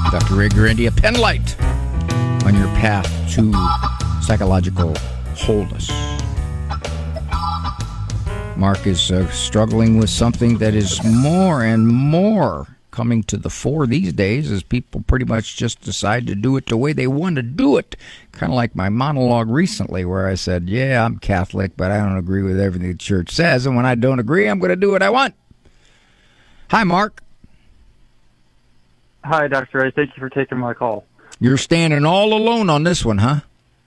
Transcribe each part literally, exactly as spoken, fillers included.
Doctor Ray Guarendi, a pen light on your path to psychological wholeness. Mark is uh, struggling with something that is more and more coming to the fore these days as people pretty much just decide to do it the way they want to do it. Kind of like my monologue recently where I said, yeah, I'm Catholic, but I don't agree with everything the church says, and when I don't agree, I'm going to do what I want. Hi, Mark. Hi, Doctor Ray. Thank you for taking my call. You're standing all alone on this one, huh?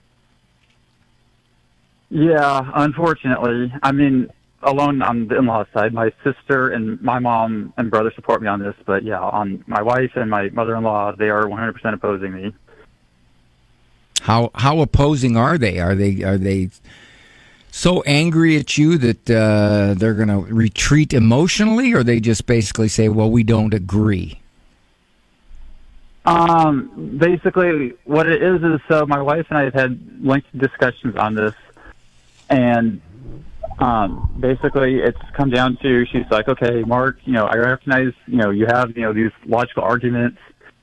Yeah, unfortunately. I mean, alone on the in-law side. My sister and my mom and brother support me on this, but yeah, on my wife and my mother-in-law, they are one hundred percent opposing me. How how opposing are they? Are they are they so angry at you that uh, they're going to retreat emotionally, or they just basically say, "Well, we don't agree"? Um, basically, what it is is so my wife and I have had lengthy discussions on this, and um, basically it's come down to she's like, okay, Mark, you know, I recognize, you know, you have, you know, these logical arguments.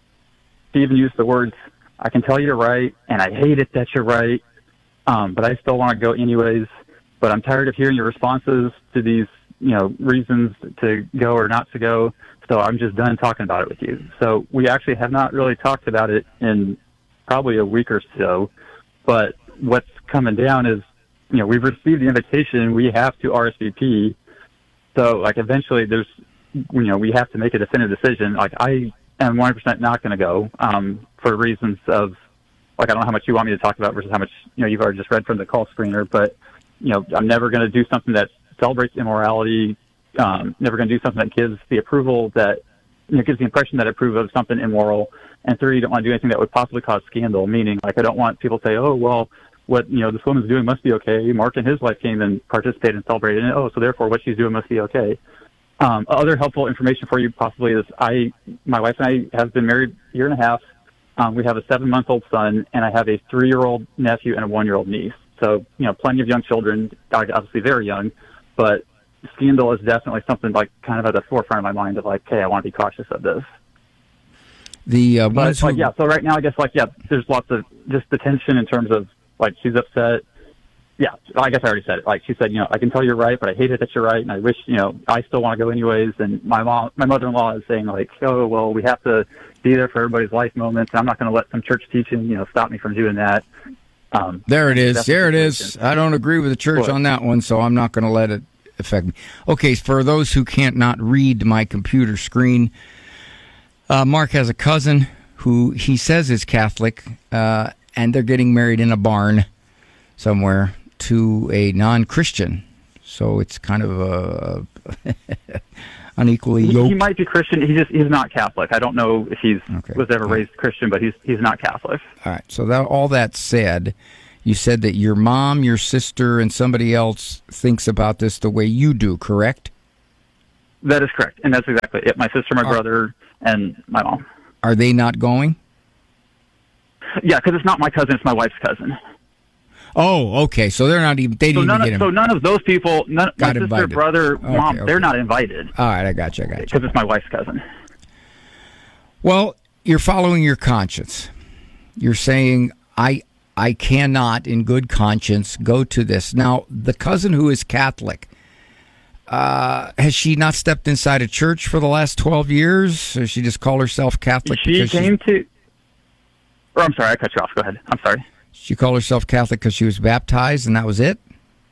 She even used the words, I can tell you're right, and I hate it that you're right, um, but I still want to go anyways. But I'm tired of hearing your responses to these, you know, reasons to go or not to go. So I'm just done talking about it with you. So we actually have not really talked about it in probably a week or so. But what's coming down is, you know, we've received the invitation. We have to R S V P. So, like, eventually there's, you know, we have to make a definitive decision. Like, I am one hundred percent not going to go um, for reasons of, like, I don't know how much you want me to talk about versus how much, you know, you've already just read from the call screener. But, you know, I'm never going to do something that celebrates immorality. Um, never going to do something that gives the approval that, you know, gives the impression that I approve of something immoral. And three, you don't want to do anything that would possibly cause scandal, meaning, like, I don't want people to say, oh, well, what, you know, this woman's doing must be okay. Mark and his wife came and participated and celebrated in it. Oh, so therefore what she's doing must be okay. Um, other helpful information for you possibly is I, my wife and I have been married a year and a half. Um, we have a seven-month-old son, and I have a three-year-old nephew and a one-year-old niece. So, you know, plenty of young children, obviously very young, but scandal is definitely something like kind of at the forefront of my mind of like, hey, I want to be cautious of this. The uh, but who... like, yeah, so right now I guess like, yeah, there's lots of just the tension in terms of like, she's upset. Yeah, I guess I already said it. Like she said, you know, I can tell you're right, but I hate it that you're right. And I wish, you know, I still want to go anyways. And my mom, my mother-in-law is saying like, oh, well, we have to be there for everybody's life moments. I'm not going to let some church teaching, you know, stop me from doing that. Um, there it is. There it is. I don't agree with the church what? on that one, so I'm not going to let it affect me. Okay, for those who can't not read my computer screen, uh, Mark has a cousin who he says is Catholic, uh, and they're getting married in a barn somewhere to a non-Christian. So it's kind of a unequally yoked. He might be Christian. He just he's not Catholic. I don't know if he's okay. was ever raised Christian, but he's he's not Catholic. All right. So that all that said, you said that your mom, your sister, and somebody else thinks about this the way you do, correct? That is correct, and that's exactly it. My sister, my Are, brother, and my mom. Are they not going? Yeah, because it's not my cousin; it's my wife's cousin. Oh, okay. So they're not even. They so didn't none even of, get So none of those people, none, my sister, invited. brother, okay, mom, okay. they're not invited. All right, I got you. I got you. Because it's my wife's cousin. Well, you're following your conscience. You're saying, I I cannot, in good conscience, go to this. Now, the cousin who is Catholic, uh, has she not stepped inside a church for the last twelve years? Or she just call herself Catholic? She came to... Or I'm sorry, I cut you off. Go ahead. I'm sorry. She called herself Catholic because she was baptized, and that was it?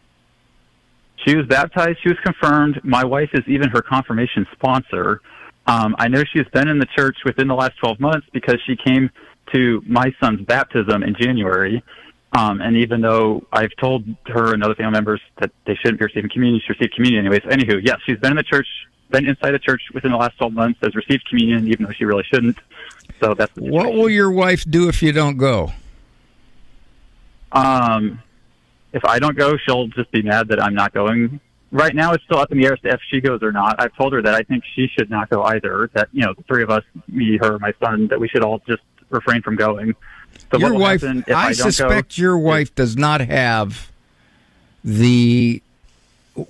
She was baptized. She was confirmed. My wife is even her confirmation sponsor. Um, I know she's been in the church within the last twelve months because she came to my son's baptism in January. Um, and even though I've told her and other family members that they shouldn't be receiving communion, she received communion anyways. Anywho, yes, she's been in the church, been inside the church within the last twelve months, has received communion, even though she really shouldn't. So that's the What will your wife do if you don't go? Um, if I don't go, she'll just be mad that I'm not going. Right now, it's still up in the air as to if she goes or not. I've told her that I think she should not go either. That, you know, the three of us, me, her, my son, that we should all just refrain from going. So your wife, happen if I, I don't suspect go, your wife does not have the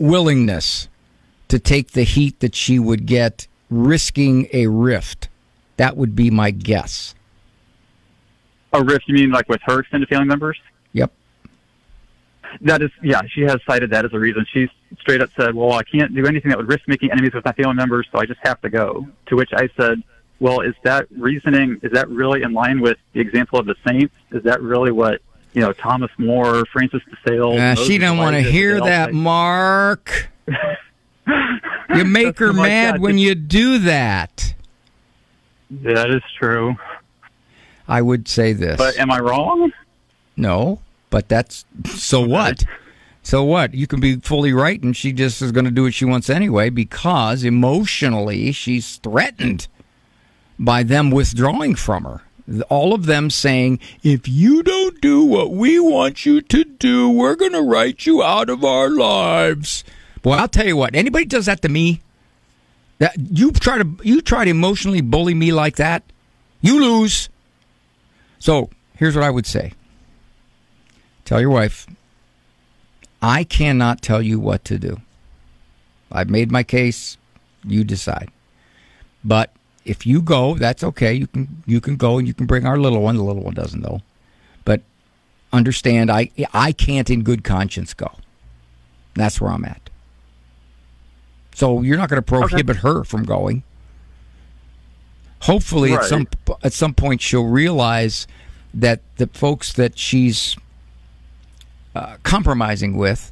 willingness to take the heat that she would get risking a rift. That would be my guess. A rift, you mean like with her extended family members? Yep. That is, yeah, she has cited that as a reason. She's straight up said, well, I can't do anything that would risk making enemies with my family members, so I just have to go. To which I said, well, is that reasoning, is that really in line with the example of the saints? Is that really what, you know, Thomas More, Francis de Sales... Uh, she don't want to hear that, Mark. You make her mad like when you do that. Yeah, that is true. I would say this. But am I wrong? No, but that's... So what? So what? You can be fully right, and she just is going to do what she wants anyway, because emotionally she's threatened by them withdrawing from her. All of them saying, if you don't do what we want you to do, we're going to write you out of our lives. Boy, I'll tell you what, anybody does that to me, that you try to you try to emotionally bully me like that, you lose. So here's what I would say. Tell your wife, I cannot tell you what to do. I've made my case. You decide. But if you go, that's okay. You can you can go and you can bring our little one. The little one doesn't know. But understand, I I can't in good conscience go. That's where I'm at. So you're not going to prohibit okay. her from going. Hopefully, right. at some at some point, she'll realize that the folks that she's uh, compromising with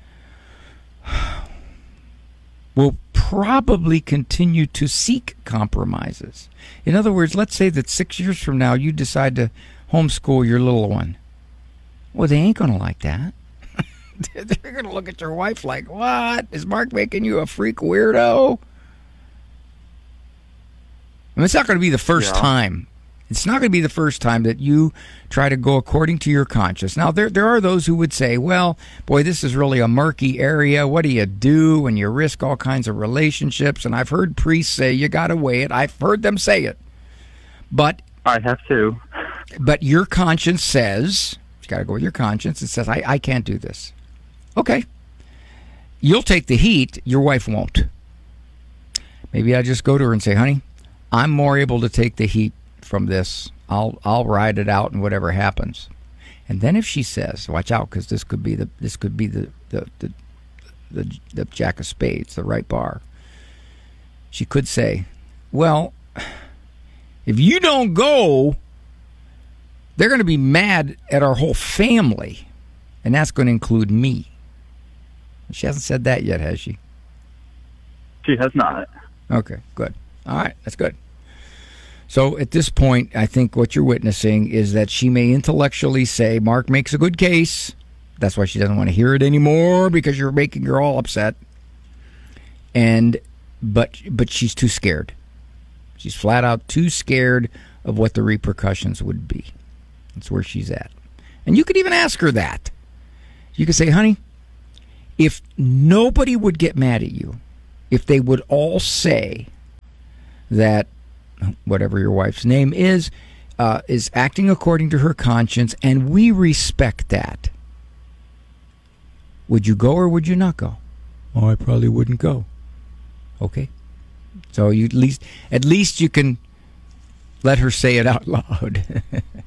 will probably continue to seek compromises. In other words, let's say that six years from now you decide to homeschool your little one. Well, they ain't going to like that. They're going to look at your wife like, what? Is Mark making you a freak weirdo? I mean, it's not going to be the first yeah. time. It's not going to be the first time that you try to go according to your conscience. Now, there there are those who would say, well, boy, this is really a murky area. What do you do when you risk all kinds of relationships? And I've heard priests say, you got to weigh it. I've heard them say it. But I have to. But your conscience says, you got to go with your conscience. It says, I, I can't do this. Okay. You'll take the heat. Your wife won't. Maybe I just go to her and say, honey, I'm more able to take the heat from this. I'll I'll ride it out and whatever happens. And then if she says, watch out, because this could be the this could be the the, the the the jack of spades, the right bar. She could say, well, if you don't go, they're going to be mad at our whole family, and that's going to include me. She hasn't said that yet, has she? She has not. Okay, good. All right, that's good. So at this point, I think what you're witnessing is that she may intellectually say, Mark makes a good case. That's why she doesn't want to hear it anymore, because you're making her all upset. And but but she's too scared. She's flat out too scared of what the repercussions would be. That's where she's at. And you could even ask her that. You could say, honey, if nobody would get mad at you, if they would all say that whatever your wife's name is, uh, is acting according to her conscience, and we respect that, would you go or would you not go? Oh, I probably wouldn't go. Okay. So you at least at least you can let her say it out loud.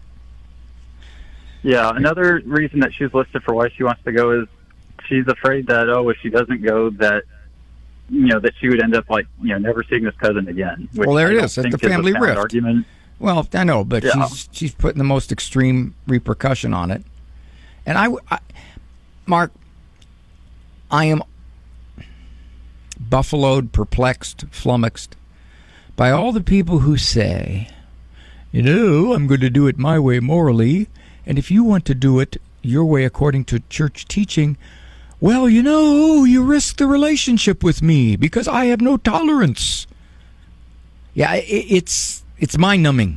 Yeah, another reason that she's listed for why she wants to go is she's afraid that, oh, if she doesn't go, that, you know, that she would end up, like, you know, never seeing this cousin again. Which well, there I it is. That's the family rift. Argument. Well, I know, but yeah. she's she's putting the most extreme repercussion on it. And I, I, Mark, I am buffaloed, perplexed, flummoxed by all the people who say, you know, I'm going to do it my way morally, and if you want to do it your way according to church teaching, well, you know, you risk the relationship with me because I have no tolerance. Yeah, it, it's it's mind-numbing.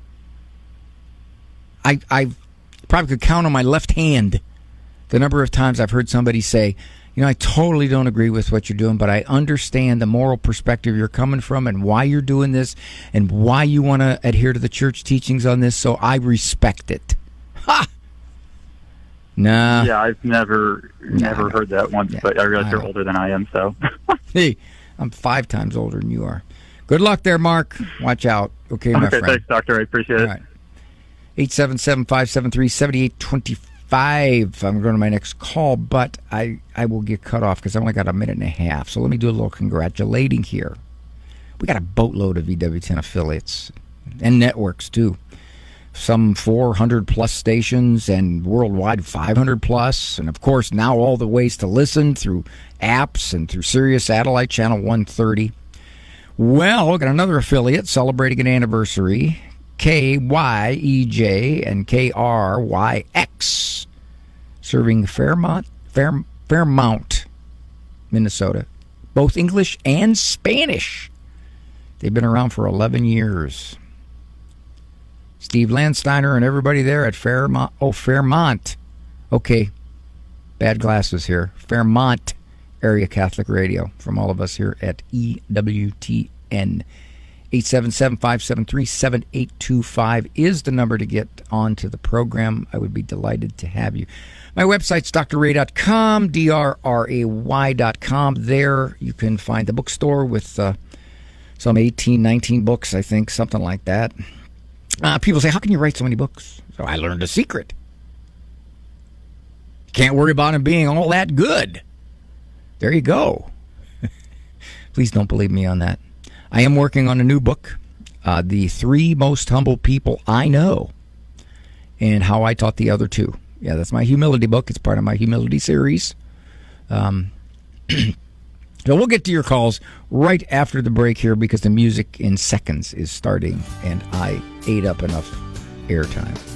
I I probably could count on my left hand the number of times I've heard somebody say, you know, I totally don't agree with what you're doing, but I understand the moral perspective you're coming from and why you're doing this and why you want to adhere to the church teachings on this, so I respect it. Ha! Nah. Yeah, I've never never nah, heard that once, yeah, but I realize I you're older than I am, so. Hey, I'm five times older than you are. Good luck there, Mark. Watch out. Okay, my okay, friend. thanks, Doctor. I appreciate All it. right. eight seven seven, five seven three, seven eight two five. I'm going to my next call, but I, I will get cut off because I only got a minute and a half. So let me do a little congratulating here. We got a boatload of V W ten affiliates and networks, too. Some four hundred plus stations and worldwide five hundred plus. And, of course, now all the ways to listen through apps and through Sirius Satellite Channel one thirty. Well, we got another affiliate celebrating an anniversary. K Y E J and K R Y X, serving Fairmont, Fair, Fairmount, Minnesota, both English and Spanish. They've been around for eleven years. Steve Landsteiner and everybody there at Fairmont. Oh, Fairmont. Okay, bad glasses here. Fairmont Area Catholic Radio from all of us here at E W T N. eight seven seven, five seven three, seven eight two five is the number to get onto the program. I would be delighted to have you. My website's d r ray dot com, D R R A Y dot com. There you can find the bookstore with uh, some eighteen, nineteen books, I think, something like that. Uh, people say, how can you write so many books? So I learned a secret. Can't worry about them being all that good. There you go. Please don't believe me on that. I am working on a new book, uh, The Three Most Humble People I Know, and How I Taught the Other Two. Yeah, that's my humility book. It's part of my humility series. Um, so we'll get to your calls right after the break here because the music in seconds is starting, and I ate up enough airtime.